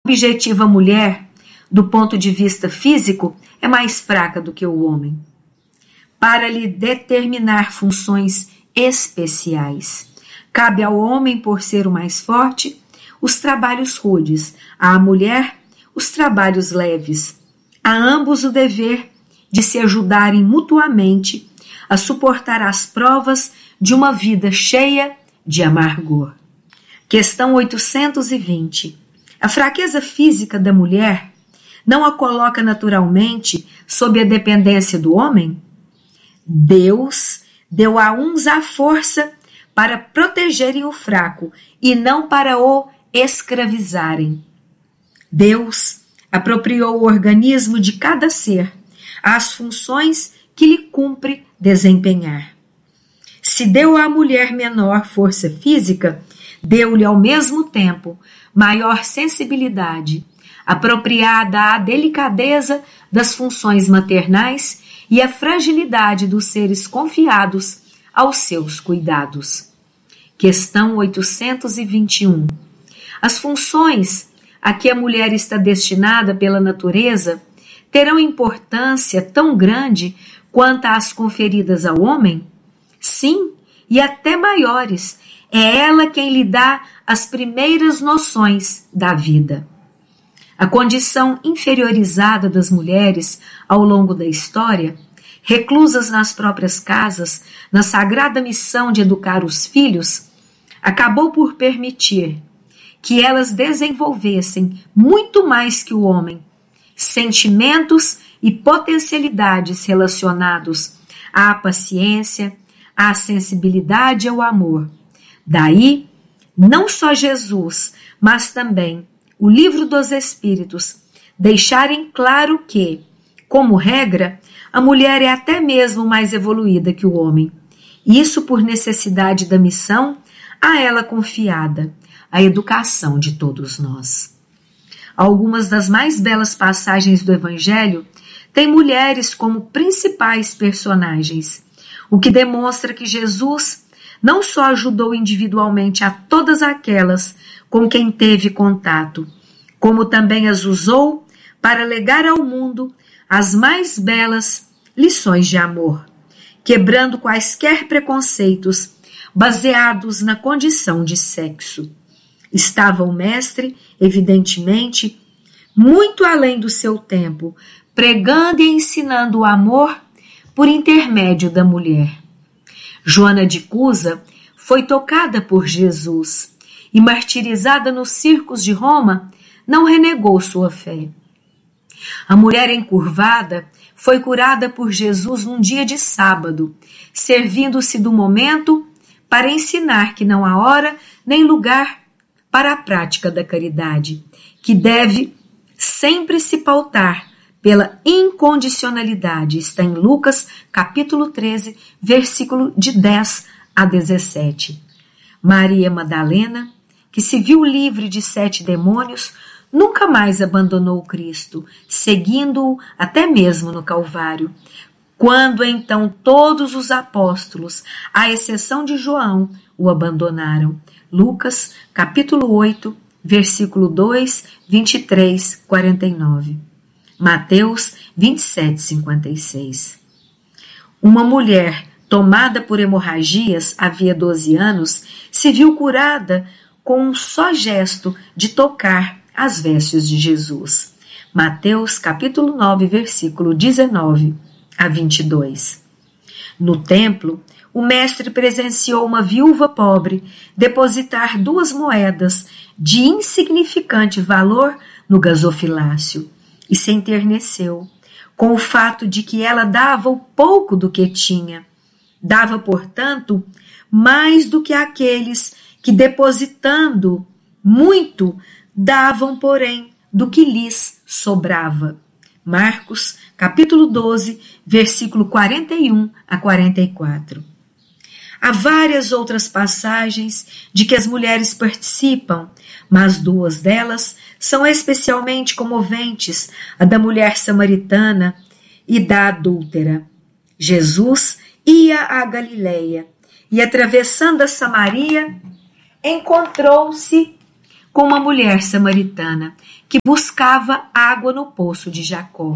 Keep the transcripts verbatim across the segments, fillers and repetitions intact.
objetiva mulher, do ponto de vista físico, é mais fraca do que o homem. Para lhe determinar funções especiais, cabe ao homem, por ser o mais forte, os trabalhos rudes, à mulher, os trabalhos leves. A ambos o dever de se ajudarem mutuamente a suportar as provas de uma vida cheia de amargor. Questão oitocentos e vinte. A fraqueza física da mulher não a coloca naturalmente sob a dependência do homem? Deus deu a uns a força para protegerem o fraco e não para o escravizarem. Deus apropriou o organismo de cada ser às funções que lhe cumpre desempenhar. Se deu à mulher menor força física, deu-lhe ao mesmo tempo maior sensibilidade, apropriada à delicadeza das funções maternais e à fragilidade dos seres confiados aos seus cuidados. Questão oitocentos e vinte e um. As funções a que a mulher está destinada pela natureza terão importância tão grande quanto as conferidas ao homem? Sim, e até maiores. É ela quem lhe dá as primeiras noções da vida. A condição inferiorizada das mulheres ao longo da história, reclusas nas próprias casas, na sagrada missão de educar os filhos, acabou por permitir que elas desenvolvessem muito mais que o homem sentimentos e potencialidades relacionados à paciência, à sensibilidade e ao amor. Daí, não só Jesus, mas também o Livro dos Espíritos deixarem claro que, como regra, a mulher é até mesmo mais evoluída que o homem. Isso por necessidade da missão a ela confiada, a educação de todos nós. Algumas das mais belas passagens do Evangelho têm mulheres como principais personagens, o que demonstra que Jesus não só ajudou individualmente a todas aquelas com quem teve contato, como também as usou para legar ao mundo as mais belas lições de amor, quebrando quaisquer preconceitos baseados na condição de sexo. Estava o mestre, evidentemente, muito além do seu tempo, pregando e ensinando o amor por intermédio da mulher. Joana de Cusa foi tocada por Jesus e, martirizada nos circos de Roma, não renegou sua fé. A mulher encurvada foi curada por Jesus num dia de sábado, servindo-se do momento para ensinar que não há hora nem lugar para a prática da caridade, que deve sempre se pautar pela incondicionalidade. Está em Lucas, capítulo treze, versículo de dez a dezessete. Maria Madalena, que se viu livre de sete demônios, nunca mais abandonou Cristo, seguindo-o até mesmo no Calvário. Quando então todos os apóstolos, à exceção de João, o abandonaram. Lucas, capítulo oito, versículo dois, vinte e três, quarenta e nove. Mateus vinte e sete, cinquenta e seis. Uma mulher tomada por hemorragias havia doze anos se viu curada com um só gesto de tocar as vestes de Jesus. Mateus capítulo nove, versículo dezenove a vinte e dois. No templo, o mestre presenciou uma viúva pobre depositar duas moedas de insignificante valor no gasofilácio e se enterneceu com o fato de que ela dava o pouco do que tinha. Dava, portanto, mais do que aqueles que, depositando muito, davam, porém, do que lhes sobrava. Marcos, capítulo doze, versículo quarenta e um a quarenta e quatro. Há várias outras passagens de que as mulheres participam, mas duas delas são especialmente comoventes, a da mulher samaritana e da adúltera. Jesus ia a Galileia e, atravessando a Samaria, encontrou-se com uma mulher samaritana que buscava água no poço de Jacó.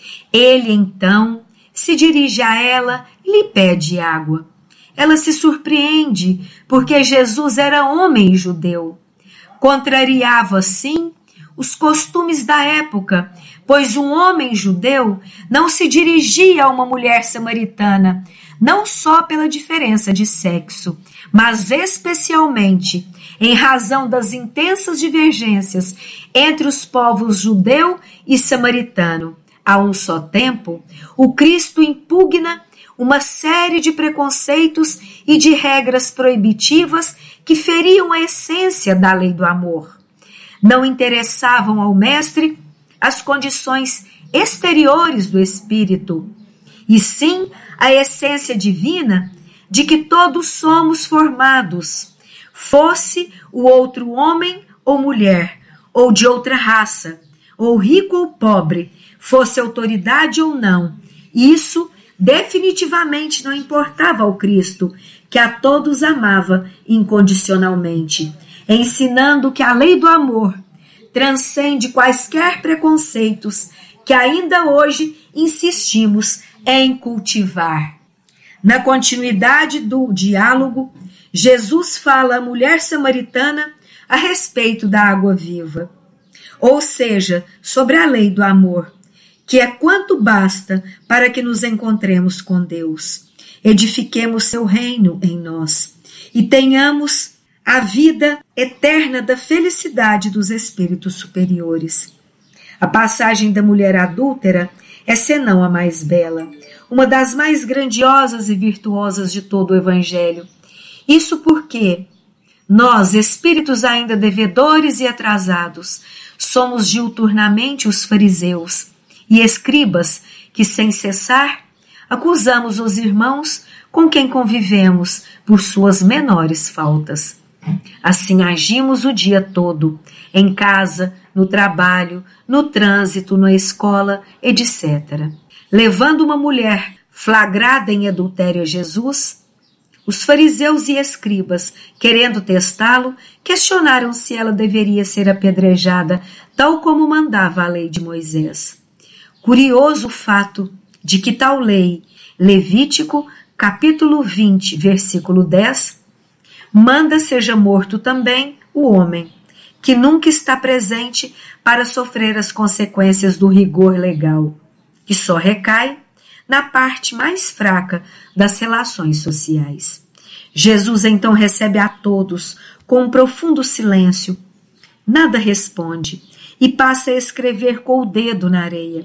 Ele, então, se dirige a ela e lhe pede água. Ela se surpreende, porque Jesus era homem judeu. Contrariava, sim, os costumes da época, pois um homem judeu não se dirigia a uma mulher samaritana, não só pela diferença de sexo, mas especialmente em razão das intensas divergências entre os povos judeu e samaritano. A um só tempo, o Cristo impugna uma série de preconceitos e de regras proibitivas que feriam a essência da lei do amor. Não interessavam ao mestre as condições exteriores do espírito, e sim a essência divina de que todos somos formados, fosse o outro homem ou mulher, ou de outra raça, ou rico ou pobre, fosse autoridade ou não. Isso definitivamente não importava ao Cristo, que a todos amava incondicionalmente, ensinando que a lei do amor transcende quaisquer preconceitos que ainda hoje insistimos em cultivar. Na continuidade do diálogo, Jesus fala à mulher samaritana a respeito da água viva, ou seja, sobre a lei do amor, que é quanto basta para que nos encontremos com Deus, edifiquemos seu reino em nós e tenhamos a vida eterna da felicidade dos espíritos superiores. A passagem da mulher adúltera é senão a mais bela, uma das mais grandiosas e virtuosas de todo o Evangelho. Isso porque nós, espíritos ainda devedores e atrasados, somos diuturnamente os fariseus e escribas que, sem cessar, acusamos os irmãos com quem convivemos por suas menores faltas. Assim agimos o dia todo, em casa, no trabalho, no trânsito, na escola, etcétera. Levando uma mulher flagrada em adultério a Jesus, os fariseus e escribas, querendo testá-lo, questionaram se ela deveria ser apedrejada, tal como mandava a lei de Moisés. Curioso o fato de que tal lei, Levítico, capítulo vinte, versículo dez, manda seja morto também o homem, que nunca está presente para sofrer as consequências do rigor legal, que só recai na parte mais fraca das relações sociais. Jesus então recebe a todos com um profundo silêncio, nada responde e passa a escrever com o dedo na areia.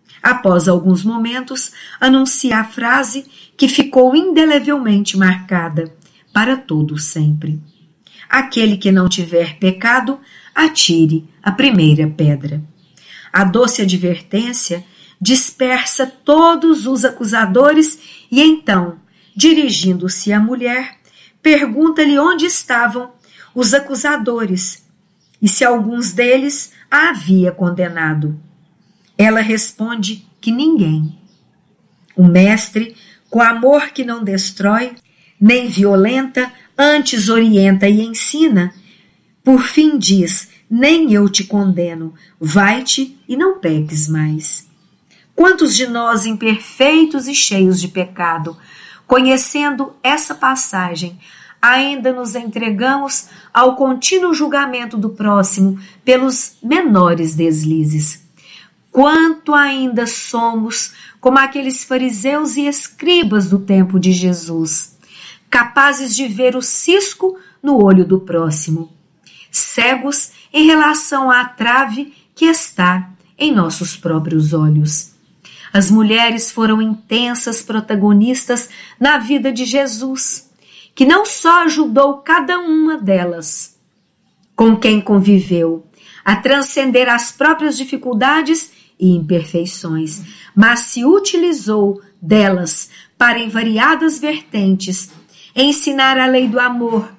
Após alguns momentos, anuncia a frase que ficou indelevelmente marcada para todo sempre. Aquele que não tiver pecado, atire a primeira pedra. A doce advertência dispersa todos os acusadores e então, dirigindo-se à mulher, pergunta-lhe onde estavam os acusadores e se alguns deles a havia condenado. Ela responde que ninguém. O mestre, com amor que não destrói, nem violenta, antes orienta e ensina, por fim diz, nem eu te condeno, vai-te e não peques mais. Quantos de nós imperfeitos e cheios de pecado, conhecendo essa passagem, ainda nos entregamos ao contínuo julgamento do próximo pelos menores deslizes? Quanto ainda somos como aqueles fariseus e escribas do tempo de Jesus, capazes de ver o cisco no olho do próximo, cegos em relação à trave que está em nossos próprios olhos. As mulheres foram intensas protagonistas na vida de Jesus, que não só ajudou cada uma delas, com quem conviveu, a transcender as próprias dificuldades e imperfeições, mas se utilizou delas para, em variadas vertentes, ensinar a lei do amor,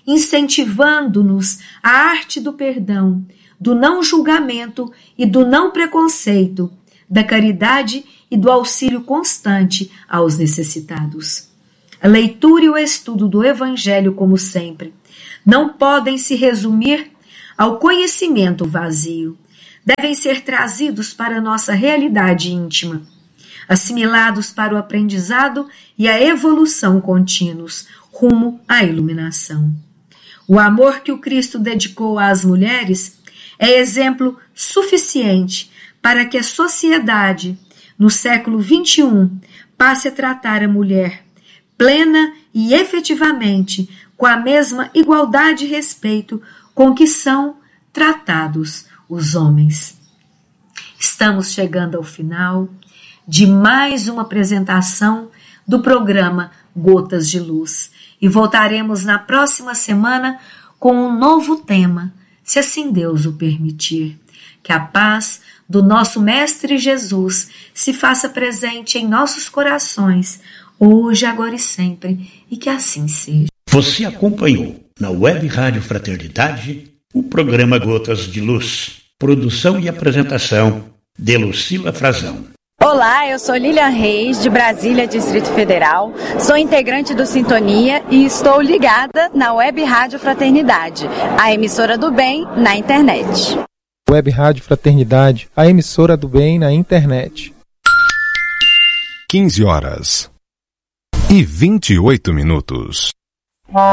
incentivando-nos a arte do perdão, do não julgamento e do não preconceito, da caridade e do auxílio constante aos necessitados. A leitura e o estudo do Evangelho, como sempre, não podem se resumir ao conhecimento vazio. devem ser trazidos para a nossa realidade íntima, assimilados para o aprendizado e a evolução contínuos, rumo à iluminação. O amor que o Cristo dedicou às mulheres é exemplo suficiente para que a sociedade, no século vinte e um, passe a tratar a mulher plena e efetivamente com a mesma igualdade e respeito com que são tratados os homens. Estamos chegando ao final de mais uma apresentação do programa Gotas de Luz e voltaremos na próxima semana com um novo tema, se assim Deus o permitir. Que a paz do nosso Mestre Jesus se faça presente em nossos corações, hoje, agora e sempre, e que assim seja. Você acompanhou na Web Rádio Fraternidade o programa Gotas de Luz. Produção e apresentação de Lucila Frazão. Olá, eu sou Lilian Reis, de Brasília, Distrito Federal. Sou integrante do Sintonia e estou ligada na Web Rádio Fraternidade, a emissora do bem na internet. Web Rádio Fraternidade, a emissora do bem na internet. quinze horas e vinte e oito minutos.